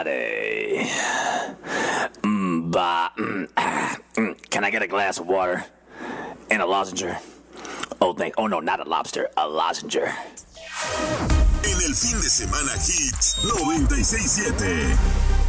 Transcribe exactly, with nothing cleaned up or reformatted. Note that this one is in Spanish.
Mm, bah, mm, ah, mm. Can I get a glass of water? And a lozenger? Oh, thank. Oh, no, not a lobster. A lozenger. En el fin de semana Hits noventa y seis punto siete.